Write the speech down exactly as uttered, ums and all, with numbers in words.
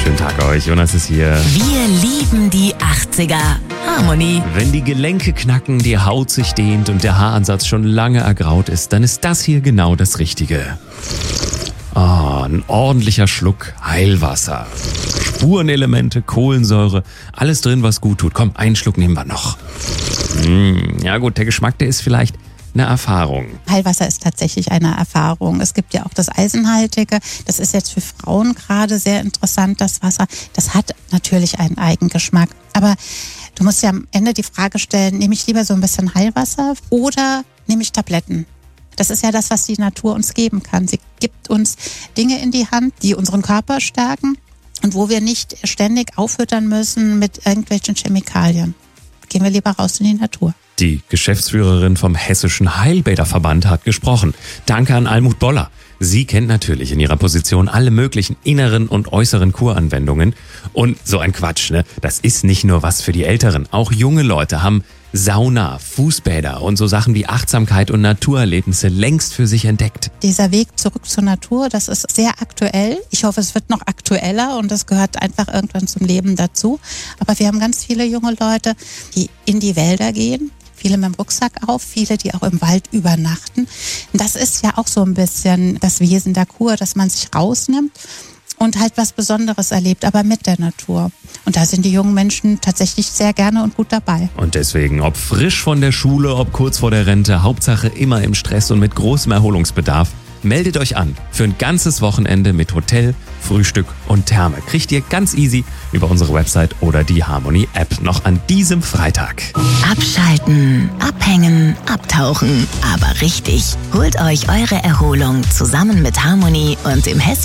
Schönen Tag euch, Jonas ist hier. Wir lieben die achtziger. Harmony. Wenn die Gelenke knacken, die Haut sich dehnt und der Haaransatz schon lange ergraut ist, dann ist das hier genau das Richtige. Oh, ein ordentlicher Schluck Heilwasser. Spurenelemente, Kohlensäure, alles drin, was gut tut. Komm, einen Schluck nehmen wir noch. Mmh, ja gut, der Geschmack, der ist vielleicht eine Erfahrung. Heilwasser ist tatsächlich eine Erfahrung. Es gibt ja auch das Eisenhaltige. Das ist jetzt für Frauen gerade sehr interessant, das Wasser. Das hat natürlich einen Eigengeschmack. Aber du musst ja am Ende die Frage stellen, nehme ich lieber so ein bisschen Heilwasser oder nehme ich Tabletten? Das ist ja das, was die Natur uns geben kann. Sie gibt uns Dinge in die Hand, die unseren Körper stärken und wo wir nicht ständig auffüttern müssen mit irgendwelchen Chemikalien. Gehen wir lieber raus in die Natur. Die Geschäftsführerin vom Hessischen Heilbäderverband hat gesprochen. Danke an Almut Boller. Sie kennt natürlich in ihrer Position alle möglichen inneren und äußeren Kuranwendungen. Und so ein Quatsch, ne? Das ist nicht nur was für die Älteren. Auch junge Leute haben Sauna, Fußbäder und so Sachen wie Achtsamkeit und Naturerlebnisse längst für sich entdeckt. Dieser Weg zurück zur Natur, das ist sehr aktuell. Ich hoffe, es wird noch aktueller und das gehört einfach irgendwann zum Leben dazu. Aber wir haben ganz viele junge Leute, die in die Wälder gehen. Viele mit dem Rucksack auf, viele, die auch im Wald übernachten. Das ist ja auch so ein bisschen das Wesen der Kur, dass man sich rausnimmt und halt was Besonderes erlebt, aber mit der Natur. Und da sind die jungen Menschen tatsächlich sehr gerne und gut dabei. Und deswegen, ob frisch von der Schule, ob kurz vor der Rente, Hauptsache immer im Stress und mit großem Erholungsbedarf, meldet euch an für ein ganzes Wochenende mit Hotel, Frühstück und Therme. Kriegt ihr ganz easy über unsere Website oder die Harmony App noch an diesem Freitag. Abschalten, abhängen, abtauchen. Aber richtig. Holt euch eure Erholung zusammen mit Harmony und dem Hessischen